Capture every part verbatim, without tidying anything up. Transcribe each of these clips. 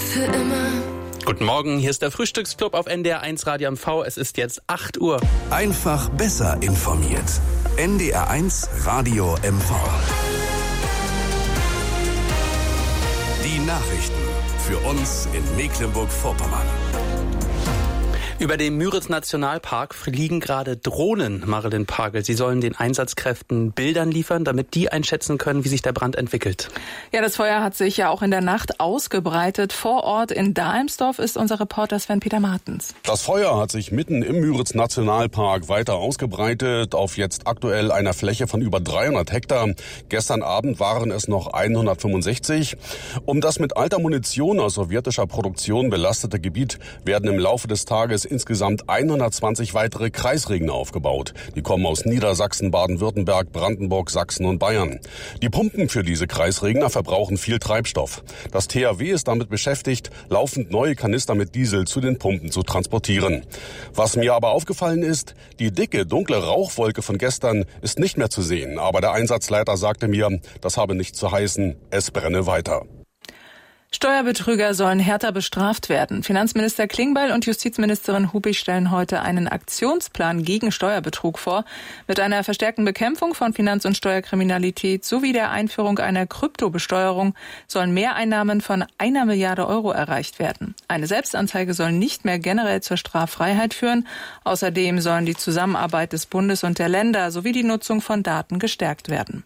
für immer. Guten Morgen, hier ist der Frühstücksclub auf N D R eins Radio M V. Es ist jetzt acht Uhr. Einfach besser informiert. N D R eins Radio M V. Die Nachrichten für uns in Mecklenburg-Vorpommern. Über dem Müritz-Nationalpark fliegen gerade Drohnen, Marilyn Pagel. Sie sollen den Einsatzkräften Bildern liefern, damit die einschätzen können, wie sich der Brand entwickelt. Ja, das Feuer hat sich ja auch in der Nacht ausgebreitet. Vor Ort in Dahlmsdorf ist unser Reporter Sven-Peter Martens. Das Feuer hat sich mitten im Müritz-Nationalpark weiter ausgebreitet, auf jetzt aktuell einer Fläche von über dreihundert Hektar. Gestern Abend waren es noch hundertfünfundsechzig. Um das mit alter Munition aus sowjetischer Produktion belastete Gebiet werden im Laufe des Tages insgesamt hundertzwanzig weitere Kreisregner aufgebaut. Die kommen aus Niedersachsen, Baden-Württemberg, Brandenburg, Sachsen und Bayern. Die Pumpen für diese Kreisregner verbrauchen viel Treibstoff. Das T H W ist damit beschäftigt, laufend neue Kanister mit Diesel zu den Pumpen zu transportieren. Was mir aber aufgefallen ist, die dicke, dunkle Rauchwolke von gestern ist nicht mehr zu sehen. Aber der Einsatzleiter sagte mir, das habe nichts zu heißen, es brenne weiter. Steuerbetrüger sollen härter bestraft werden. Finanzminister Klingbeil und Justizministerin Hubig stellen heute einen Aktionsplan gegen Steuerbetrug vor. Mit einer verstärkten Bekämpfung von Finanz- und Steuerkriminalität sowie der Einführung einer Kryptobesteuerung sollen Mehreinnahmen von einer Milliarde Euro erreicht werden. Eine Selbstanzeige soll nicht mehr generell zur Straffreiheit führen. Außerdem sollen die Zusammenarbeit des Bundes und der Länder sowie die Nutzung von Daten gestärkt werden.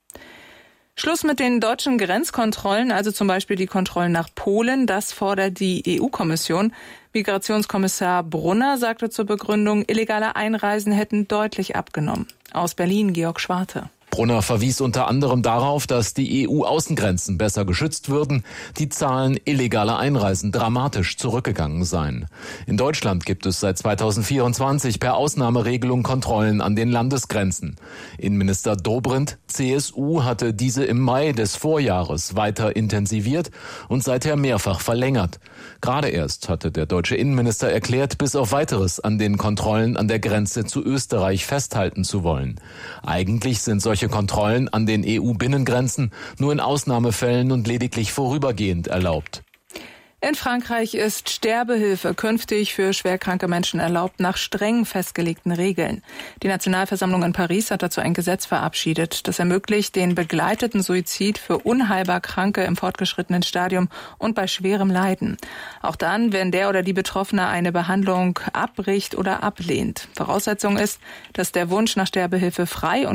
Schluss mit den deutschen Grenzkontrollen, also zum Beispiel die Kontrollen nach Polen, das fordert die E U-Kommission. Migrationskommissar Brunner sagte zur Begründung, illegale Einreisen hätten deutlich abgenommen. Aus Berlin, Georg Schwarte. Brunner verwies unter anderem darauf, dass die E U-Außengrenzen besser geschützt würden, die Zahlen illegaler Einreisen dramatisch zurückgegangen seien. In Deutschland gibt es seit zweitausendvierundzwanzig per Ausnahmeregelung Kontrollen an den Landesgrenzen. Innenminister Dobrindt, C S U, hatte diese im Mai des Vorjahres weiter intensiviert und seither mehrfach verlängert. Gerade erst hatte der deutsche Innenminister erklärt, bis auf Weiteres an den Kontrollen an der Grenze zu Österreich festhalten zu wollen. Eigentlich sind solche Kontrollen an den E U-Binnengrenzen nur in Ausnahmefällen und lediglich vorübergehend erlaubt. In Frankreich ist Sterbehilfe künftig für schwerkranke Menschen erlaubt, nach streng festgelegten Regeln. Die Nationalversammlung in Paris hat dazu ein Gesetz verabschiedet. Das ermöglicht den begleiteten Suizid für unheilbar Kranke im fortgeschrittenen Stadium und bei schwerem Leiden. Auch dann, wenn der oder die Betroffene eine Behandlung abbricht oder ablehnt. Voraussetzung ist, dass der Wunsch nach Sterbehilfe frei und